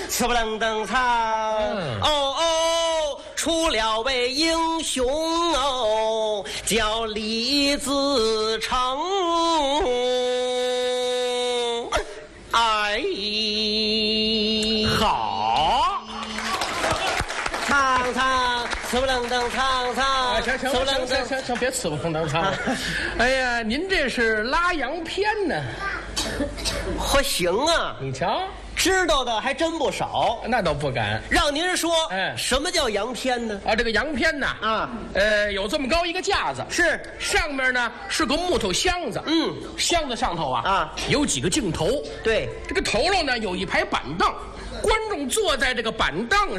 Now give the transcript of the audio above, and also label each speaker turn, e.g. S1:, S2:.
S1: 呲不楞登唱，哦哦，出了位英雄哦，叫李自成。哎，
S2: 好，
S1: 唱唱，呲不楞登唱唱，
S2: 行，别呲不楞登唱了。哎呀，您这是拉洋片呢？
S1: 还行啊，
S2: 你瞧，
S1: 知道的还真不少。
S2: 那倒不敢。
S1: 让您说，
S2: 哎，
S1: 什么叫洋片呢？
S2: 啊，这个洋片呢，
S1: 啊，
S2: 有这么高一个架子，
S1: 是
S2: 上面呢是个木头箱子，箱子上头啊有几个镜头，
S1: 对，
S2: 这个头上呢有一排板凳，观众坐在这个板凳